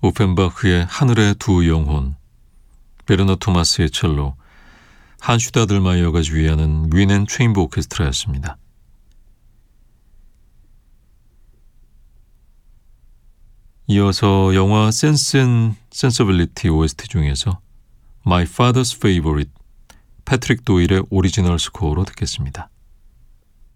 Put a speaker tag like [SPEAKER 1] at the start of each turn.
[SPEAKER 1] 오펜바흐의 하늘의 두 영혼, 베르너 토마스의 첼로, 한슈 다들마이어가 지휘하는 윈 앤 체인버 오케스트라였습니다. 이어서 영화 센스 앤 센서빌리티 OST 중에서 My Father's Favorite, 패트릭 도일의 오리지널 스코어로 듣겠습니다.